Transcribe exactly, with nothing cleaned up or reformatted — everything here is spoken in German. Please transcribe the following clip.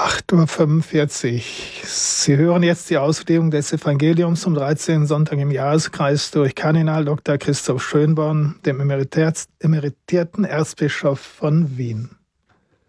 acht Uhr fünfundvierzig. Sie hören jetzt die Auslegung des Evangeliums zum dreizehnten Sonntag im Jahreskreis durch Kardinal Doktor Christoph Schönborn, dem emeritierten Erzbischof von Wien.